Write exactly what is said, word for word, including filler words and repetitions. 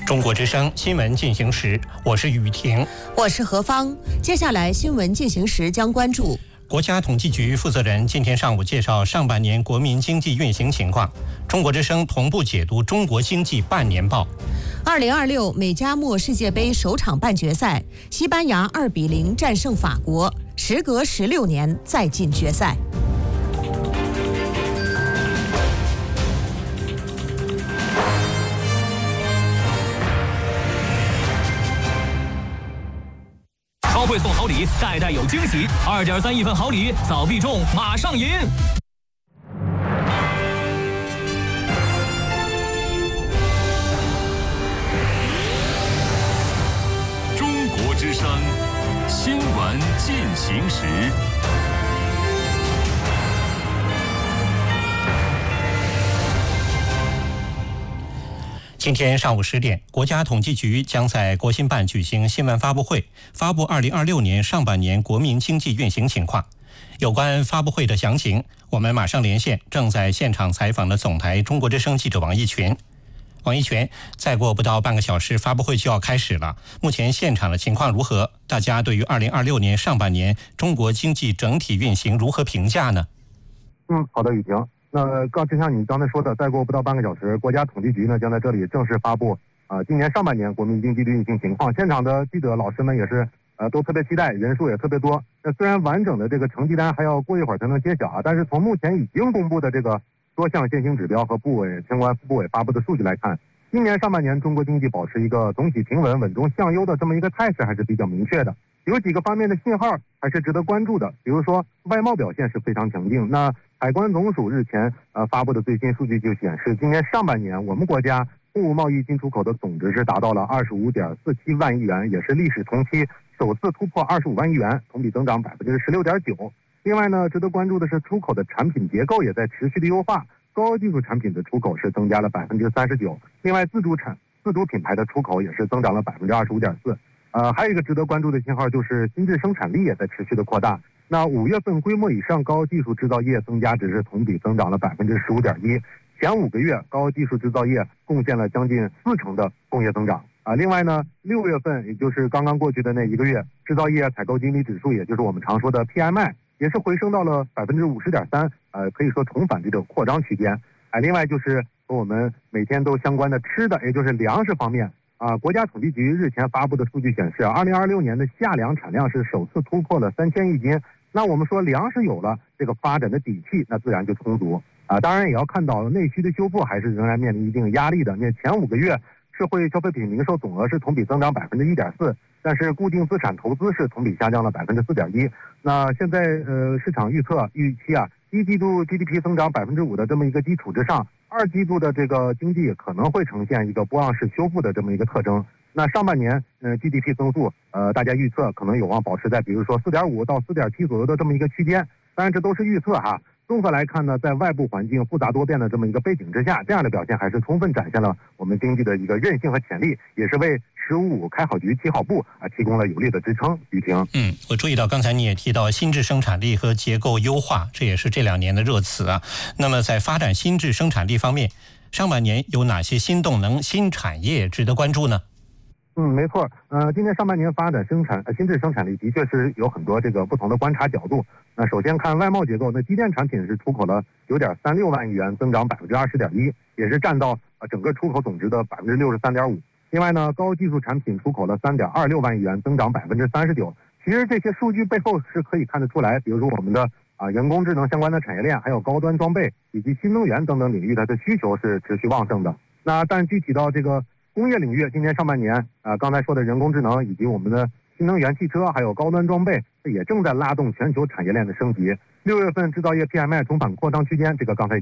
中国之声新闻进行时，我是雨婷， 我是何芳。接下来新闻进行时将关注国家统计局负责人今天上午介绍上半年国民经济运行情况。中国之声同步解读中国经济半年报。 二零二六美加墨世界杯首场半决赛，西班牙二比零战胜法国，时隔十六年再进决赛。 超会送好礼，代代有惊喜。二点三亿份好礼，早必中，马上赢！ 中国之声新闻进行时。 今天上午十点，国家统计局将在国新办举行新闻发布会，发布二零二六年上半年国民经济运行情况。有关发布会的详情，我们马上连线正在现场采访的总台中国之声记者王一群。王一群，再过不到半个小时，发布会就要开始了。目前现场的情况如何？大家对于二零二六年上半年中国经济整体运行如何评价呢？ 嗯，好的，雨婷。那刚就像你刚才说的，再过不到半个小时，国家统计局呢将在这里正式发布啊、呃、今年上半年国民经济的运行情况。现场的记者老师们也是呃都特别期待，人数也特别多。那虽然完整的这个成绩单还要过一会儿才能揭晓啊，但是从目前已经公布的这个多项现行指标和部委相关部委发布的数据来看，今年上半年中国经济保持一个总体平稳、稳中向优的这么一个态势还是比较明确的。有几个方面的信号还是值得关注的，比如说外贸表现是非常强劲。那海关总署日前呃发布的最新数据就显示，今年上半年我们国家货物贸易进出口的总值是达到了二十五点四七万亿元，也是历史同期首次突破二十五万亿元，同比增长百分之十六点九。另外呢，值得关注的是出口的产品结构也在持续的优化，高技术产品的出口是增加了百分之三十九，另外自主产自主品牌的出口也是增长了百分之二十五点四。呃，还有一个值得关注的信号就是新质生产力也在持续的扩大。那五月份规模以上高技术制造业增加值是同比增长了百分之十五点一，前五个月高技术制造业贡献了将近四成的工业增长啊。另外呢，六月份也就是刚刚过去的那一个月，制造业采购经理指数，也就是我们常说的 P M I， 也是回升到了百分之五十点三，呃，可以说重返这种扩张区间。啊，另外就是和我们每天都相关的吃的，也就是粮食方面。啊，国家统计局日前发布的数据显示，二零二六年的夏粮产量是首次突破了三千亿斤。那我们说粮食有了这个发展的底气，那自然就充足啊。当然也要看到内需的修复还是仍然面临一定压力的。那前五个月社会消费品零售总额是同比增长百分之一点四，但是固定资产投资是同比下降了百分之四点一。那现在呃市场预测预期啊，一季度 G D P 增长百分之五的这么一个基础之上，二季度的这个经济可能会呈现一个波浪式修复的这么一个特征。那上半年，呃 G D P 增速，呃大家预测可能有望保持在比如说四点五到四点七左右的这么一个区间。当然这都是预测哈。综合来看呢，在外部环境复杂多变的这么一个背景之下，这样的表现还是充分展现了我们经济的一个韧性和潜力，也是为“十五五”开好局、起好步啊提供了有力的支撑。雨婷， 嗯，我注意到刚才你也提到新质生产力和结构优化，这也是这两年的热词啊。那么在发展新质生产力方面，上半年有哪些新动能、新产业值得关注呢？ 嗯，没错。呃，今年上半年发展生产、呃、新质生产力的确是有很多这个不同的观察角度。那首先看外贸结构，那机电产品是出口了九点三六万亿元，增长百分之二十点一，也是占到呃整个出口总值的百分之六十三点五。另外呢，高技术产品出口了三点二六万亿元，增长百分之三十九。其实这些数据背后是可以看得出来，比如说我们的啊、呃、人工智能相关的产业链，还有高端装备以及新能源等等领域，它的需求是持续旺盛的。那但具体到这个工业领域，今年上半年啊、呃，刚才说的人工智能以及我们的新能源汽车，还有高端装备，也正在拉动全球产业链的升级。六月份制造业 P M I 重返扩张区间，这个刚才